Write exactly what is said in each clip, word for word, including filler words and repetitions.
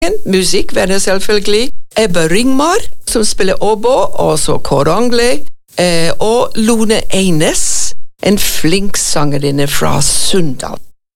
Musikkvenner selvfølgelig. Ebba Ringmar, som spiller obo, og så Korangle, eh, og Lone Eines, en flink sangerinne fra Sunndal.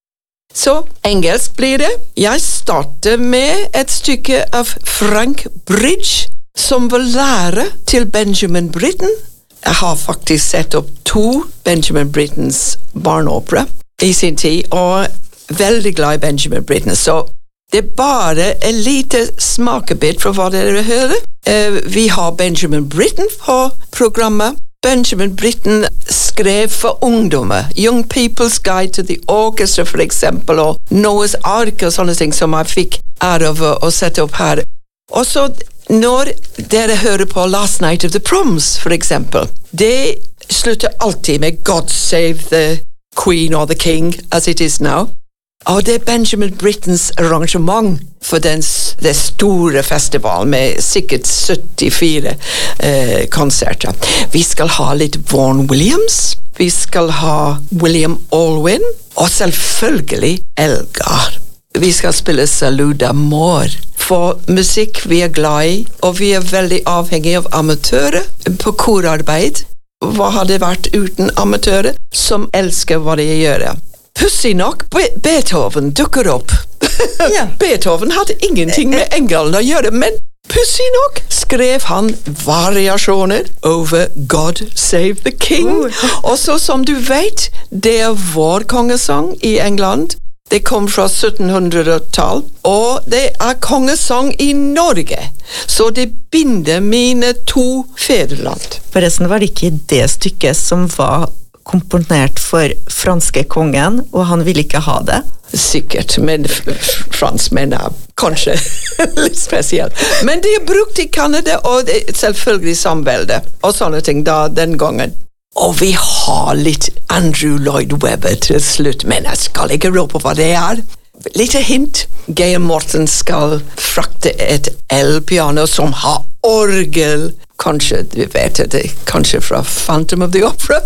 Så engelsk blir det. Jeg starter med et stykke av Frank Bridge, som var lærer til Benjamin Britten. Jeg har faktisk sett opp to Benjamin Brittens barneopera i sin tid, og veldig glad i Benjamin Britten, så det er bare en lite smakebit fra hva dere hører. Uh, vi har Benjamin Britten på programmet. Benjamin Britten skrev for ungdommer. Young People's Guide to the Orchestra, for eksempel, og Noah's Ark og sånne ting som jeg fikk ære av å sette opp her. Og så når dere hører på Last Night of the Proms, for eksempel, det slutter alltid med God Save the Queen or the King, as it is now. Og det er Benjamin Brittens arrangement for den, den store festivalen med sikkert syttifire eh, konserter. Vi skal ha litt Vaughan Williams, vi skal ha William Alwyn, og selvfølgelig Elgar. Vi skal spille Saluda Moore. For musikk vi er glad i, og vi er veldig avhengig av amatører på korarbeid. Hva har det vært uten amatører som elsker hva de gjør? Pussig nok, Be- Beethoven dukker opp. Ja. Beethoven hadde ingenting med Engelen å gjøre, men pussig nok skrev han variasjoner over God Save the King. Oh. Og så som du vet, det er vår kongesang i England. Det kom fra syttenhundretallet, og det er kongesang i Norge. Så det binder mine to fedreland. Forresten var det ikke det stykket som var komponert for franske kongen, og han ville ikke ha det. Sikkert, men franskmenn er kanskje litt spesielt. Men det er brukt i Canada, og det er selvfølgelig samvelde, og sånne ting da den gangen. Og vi har litt Andrew Lloyd Webber til slutt, men jeg skal ikke råpe hva det er. Litt hint. Geir Morten skal frakte et elpiano som har orgel. Kanskje, du vet det, kanskje fra Phantom of the Opera.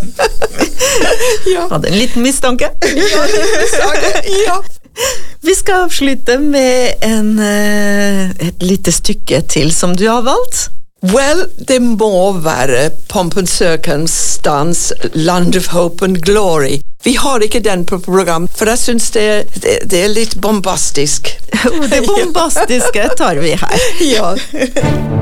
Ja. Hadde en liten mistanke. Ja, en liten mistanke, ja. Vi skal avslutte med en, et lite stykke til som du har valgt. Well, det må være Pomp and Circumstance, Land of Hope and Glory. Vi har ikke den på program, for jeg synes det, det, det er litt bombastisk. Det bombastiske tar vi her. Ja.